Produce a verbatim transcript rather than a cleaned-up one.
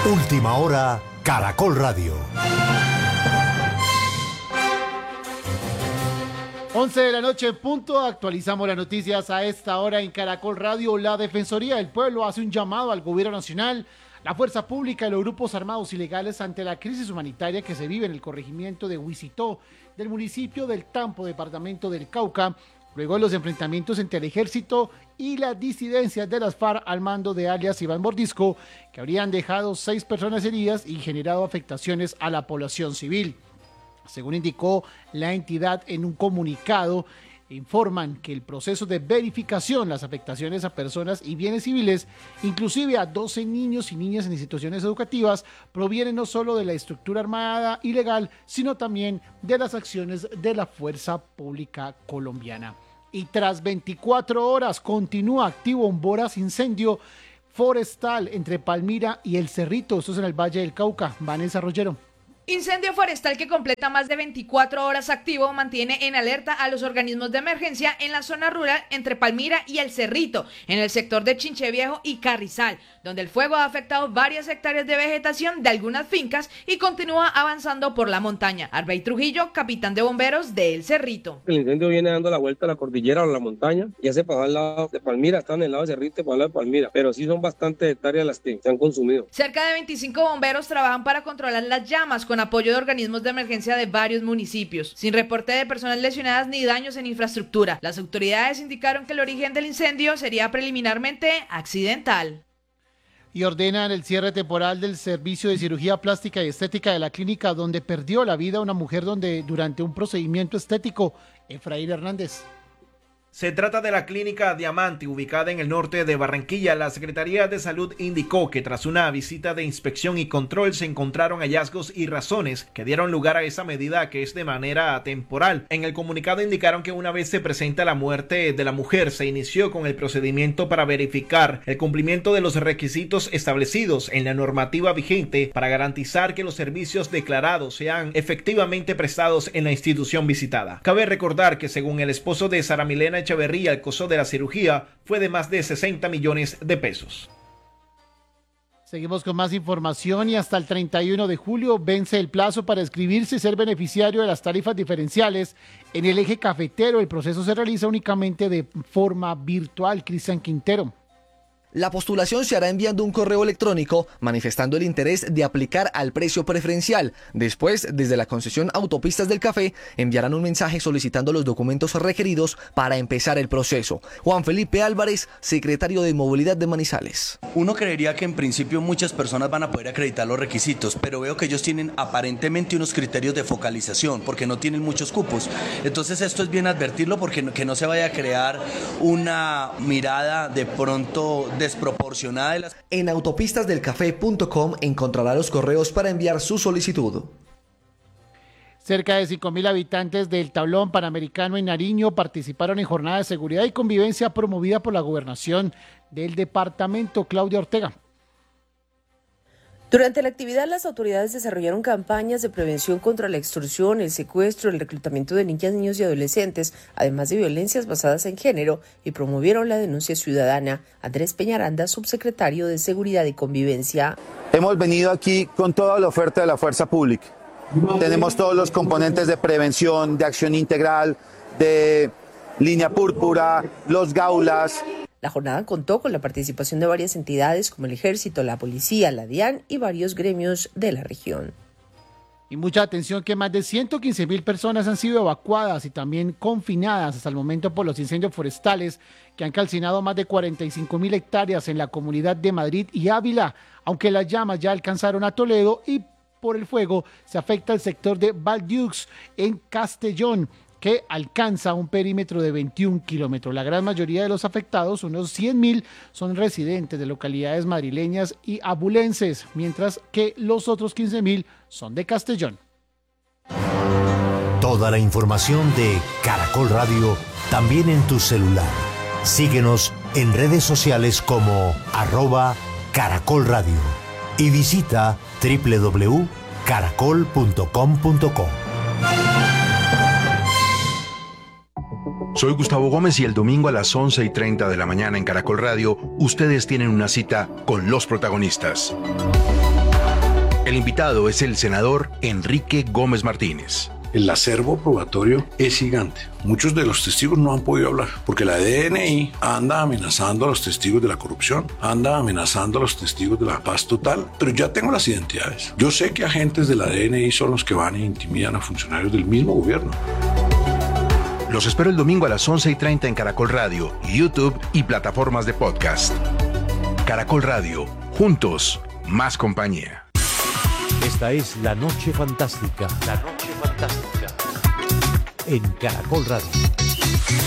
Última hora, Caracol Radio. once de la noche en punto, actualizamos las noticias a esta hora en Caracol Radio. La Defensoría del Pueblo hace un llamado al gobierno nacional, la fuerza pública y los grupos armados ilegales ante la crisis humanitaria que se vive en el corregimiento de Huicitó, del municipio del Tampo, departamento del Cauca, luego de los enfrentamientos entre el ejército y las disidencias de las FARC al mando de alias Iván Mordisco, que habrían dejado seis personas heridas y generado afectaciones a la población civil. Según indicó la entidad en un comunicado, informan que el proceso de verificación, las afectaciones a personas y bienes civiles, inclusive a doce niños y niñas en instituciones educativas, provienen no solo de la estructura armada ilegal, sino también de las acciones de la fuerza pública colombiana. Y tras veinticuatro horas continúa activo un voraz incendio forestal entre Palmira y El Cerrito, esto es en el Valle del Cauca. Vanessa Rollero. Incendio forestal que completa más de veinticuatro horas activo mantiene en alerta a los organismos de emergencia en la zona rural entre Palmira y El Cerrito, en el sector de Chinche Viejo y Carrizal, donde el fuego ha afectado varias hectáreas de vegetación de algunas fincas y continúa avanzando por la montaña. Arbey Trujillo, capitán de bomberos de El Cerrito. El incendio viene dando la vuelta a la cordillera o a la montaña, ya se pasó al lado de Palmira, está en el lado de Cerrito y para el lado de Palmira, pero sí son bastantes hectáreas las que se han consumido. Cerca de veinticinco bomberos trabajan para controlar las llamas con apoyo de organismos de emergencia de varios municipios, sin reporte de personas lesionadas ni daños en infraestructura. Las autoridades indicaron que el origen del incendio sería preliminarmente accidental. Y ordenan el cierre temporal del servicio de cirugía plástica y estética de la clínica donde perdió la vida una mujer donde durante un procedimiento estético. Efraín Hernández. Se trata de la clínica Diamante, ubicada en el norte de Barranquilla. La Secretaría de Salud indicó que tras una visita de inspección y control se encontraron hallazgos y razones que dieron lugar a esa medida, que es de manera temporal. En el comunicado indicaron que una vez se presenta la muerte de la mujer, se inició con el procedimiento para verificar el cumplimiento de los requisitos establecidos en la normativa vigente para garantizar que los servicios declarados sean efectivamente prestados en la institución visitada. Cabe recordar que según el esposo de Sara Milena Echeverría, el costo de la cirugía fue de más de sesenta millones de pesos. Seguimos con más información y hasta el treinta y uno de julio vence el plazo para inscribirse y ser beneficiario de las tarifas diferenciales en el eje cafetero. El proceso se realiza únicamente de forma virtual. Cristian Quintero. La postulación se hará enviando un correo electrónico manifestando el interés de aplicar al precio preferencial. Después, desde la concesión Autopistas del Café, enviarán un mensaje solicitando los documentos requeridos para empezar el proceso. Juan Felipe Álvarez, secretario de Movilidad de Manizales. Uno creería que en principio muchas personas van a poder acreditar los requisitos, pero veo que ellos tienen aparentemente unos criterios de focalización porque no tienen muchos cupos. Entonces esto es bien advertirlo porque no, que no se vaya a crear una mirada de pronto de desproporcionada de las... En autopistas del café punto com encontrará los correos para enviar su solicitud. Cerca de cinco mil habitantes del Tablón Panamericano en Nariño participaron en jornada de seguridad y convivencia promovida por la gobernación del departamento. Claudia Ortega. Durante la actividad, las autoridades desarrollaron campañas de prevención contra la extorsión, el secuestro, el reclutamiento de niñas, niños y adolescentes, además de violencias basadas en género, y promovieron la denuncia ciudadana. Andrés Peñaranda, subsecretario de Seguridad y Convivencia. Hemos venido aquí con toda la oferta de la fuerza pública. Tenemos todos los componentes de prevención, de acción integral, de línea púrpura, los gaulas. La jornada contó con la participación de varias entidades como el Ejército, la Policía, la DIAN y varios gremios de la región. Y mucha atención que más de ciento quince mil personas han sido evacuadas y también confinadas hasta el momento por los incendios forestales que han calcinado más de cuarenta y cinco mil hectáreas en la comunidad de Madrid y Ávila, aunque las llamas ya alcanzaron a Toledo y por el fuego se afecta el sector de Valdiux en Castellón, que alcanza un perímetro de veintiún kilómetros. La gran mayoría de los afectados, unos cien mil, son residentes de localidades madrileñas y abulenses, mientras que los otros quince mil son de Castellón. Toda la información de Caracol Radio también en tu celular. Síguenos en redes sociales como arroba Caracol Radio y visita doble u doble u doble u punto caracol punto com punto co. Soy Gustavo Gómez y el domingo a las once y treinta de la mañana en Caracol Radio, ustedes tienen una cita con los protagonistas. El invitado es el senador Enrique Gómez Martínez. El acervo probatorio es gigante. Muchos de los testigos no han podido hablar porque la D N I anda amenazando a los testigos de la corrupción, anda amenazando a los testigos de la paz total, pero ya tengo las identidades. Yo sé que agentes de la D N I son los que van e intimidan a funcionarios del mismo gobierno. Los espero el domingo a las once y treinta en Caracol Radio, YouTube y plataformas de podcast. Caracol Radio, juntos, más compañía. Esta es La Noche Fantástica. La Noche Fantástica. En Caracol Radio.